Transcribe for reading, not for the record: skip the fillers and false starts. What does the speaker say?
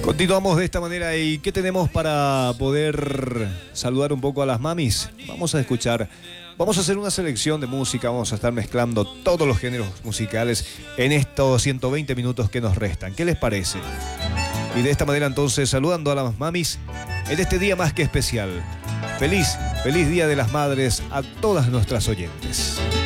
Continuamos de esta manera. ¿Y qué tenemos para poder saludar un poco a las mamis? Vamos a escuchar, vamos a hacer una selección de música, vamos a estar mezclando todos los géneros musicales en estos 120 minutos que nos restan. ¿Qué les parece? Y de esta manera entonces saludando a las mamis en este día más que especial. Feliz Día de las Madres a todas nuestras oyentes.